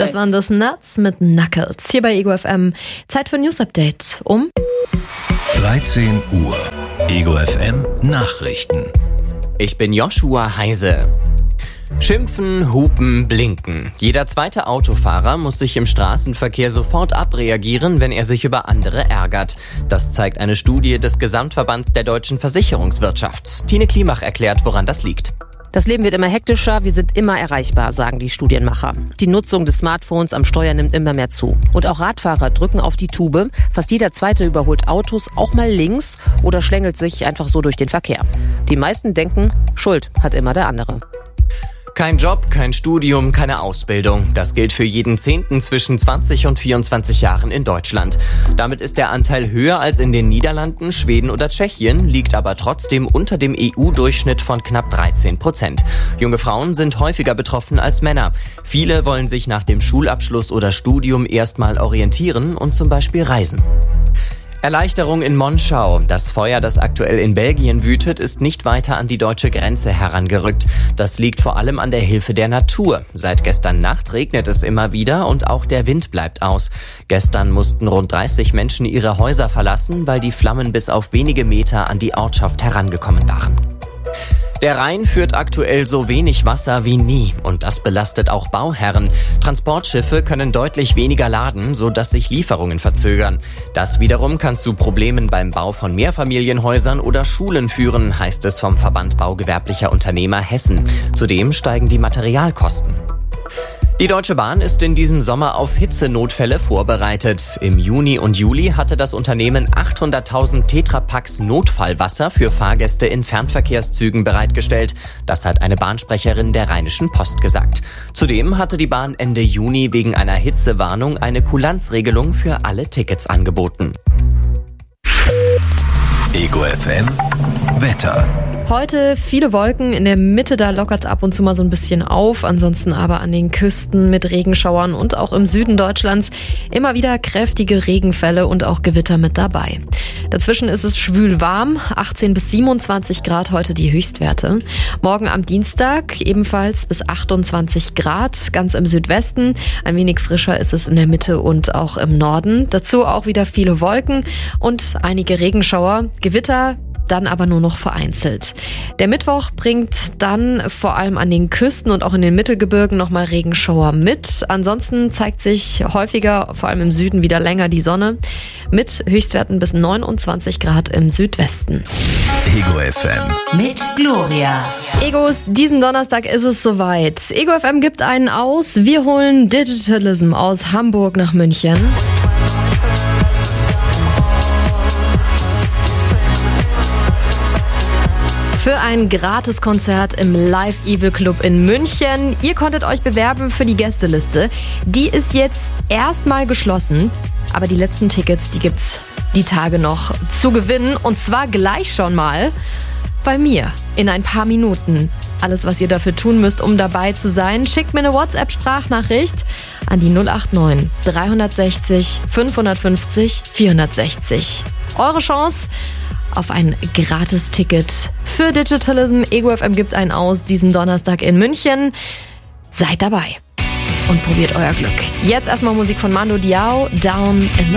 Das waren das Nuts mit Knuckles. Hier bei Ego FM. Zeit für News Update um 13 Uhr. Ego FM Nachrichten. Ich bin Joshua Heise. Schimpfen, hupen, blinken. Jeder zweite Autofahrer muss sich im Straßenverkehr sofort abreagieren, wenn er sich über andere ärgert. Das zeigt eine Studie des Gesamtverbands der deutschen Versicherungswirtschaft. Tine Klimach erklärt, woran das liegt. Das Leben wird immer hektischer, wir sind immer erreichbar, sagen die Studienmacher. Die Nutzung des Smartphones am Steuer nimmt immer mehr zu. Und auch Radfahrer drücken auf die Tube. Fast jeder Zweite überholt Autos auch mal links oder schlängelt sich einfach so durch den Verkehr. Die meisten denken, Schuld hat immer der andere. Kein Job, kein Studium, keine Ausbildung. Das gilt für jeden Zehnten zwischen 20 und 24 Jahren in Deutschland. Damit ist der Anteil höher als in den Niederlanden, Schweden oder Tschechien, liegt aber trotzdem unter dem EU-Durchschnitt von knapp 13%. Junge Frauen sind häufiger betroffen als Männer. Viele wollen sich nach dem Schulabschluss oder Studium erstmal orientieren und zum Beispiel reisen. Erleichterung in Monschau. Das Feuer, das aktuell in Belgien wütet, ist nicht weiter an die deutsche Grenze herangerückt. Das liegt vor allem an der Hilfe der Natur. Seit gestern Nacht regnet es immer wieder und auch der Wind bleibt aus. Gestern mussten rund 30 Menschen ihre Häuser verlassen, weil die Flammen bis auf wenige Meter an die Ortschaft herangekommen waren. Der Rhein führt aktuell so wenig Wasser wie nie und das belastet auch Bauherren. Transportschiffe können deutlich weniger laden, sodass sich Lieferungen verzögern. Das wiederum kann zu Problemen beim Bau von Mehrfamilienhäusern oder Schulen führen, heißt es vom Verband Baugewerblicher Unternehmer Hessen. Zudem steigen die Materialkosten. Die Deutsche Bahn ist in diesem Sommer auf Hitzenotfälle vorbereitet. Im Juni und Juli hatte das Unternehmen 800.000 Tetrapacks Notfallwasser für Fahrgäste in Fernverkehrszügen bereitgestellt. Das hat eine Bahnsprecherin der Rheinischen Post gesagt. Zudem hatte die Bahn Ende Juni wegen einer Hitzewarnung eine Kulanzregelung für alle Tickets angeboten. Ego FM Wetter. Heute viele Wolken, in der Mitte da lockert es ab und zu mal so ein bisschen auf, ansonsten aber an den Küsten mit Regenschauern und auch im Süden Deutschlands immer wieder kräftige Regenfälle und auch Gewitter mit dabei. Dazwischen ist es schwül warm, 18 bis 27 Grad heute die Höchstwerte. Morgen am Dienstag ebenfalls bis 28 Grad, ganz im Südwesten. Ein wenig frischer ist es in der Mitte und auch im Norden. Dazu auch wieder viele Wolken und einige Regenschauer, Gewitter, dann aber nur noch vereinzelt. Der Mittwoch bringt dann vor allem an den Küsten und auch in den Mittelgebirgen nochmal Regenschauer mit. Ansonsten zeigt sich häufiger, vor allem im Süden, wieder länger die Sonne mit Höchstwerten bis 29 Grad im Südwesten. Ego FM mit Gloria. Egos, diesen Donnerstag ist es soweit. Ego FM gibt einen aus. Wir holen Digitalism aus Hamburg nach München. Für ein Gratiskonzert im Live Evil Club in München. Ihr konntet euch bewerben für die Gästeliste. Die ist jetzt erstmal geschlossen, aber die letzten Tickets, die gibt's die Tage noch zu gewinnen. Und zwar gleich schon mal bei mir in ein paar Minuten. Alles, was ihr dafür tun müsst, um dabei zu sein, schickt mir eine WhatsApp-Sprachnachricht an die 089 360 550 460. Eure Chance auf ein Gratis-Ticket für Digitalism. Ego FM gibt einen aus diesen Donnerstag in München. Seid dabei und probiert euer Glück. Jetzt erstmal Musik von Mando Diao, Down in the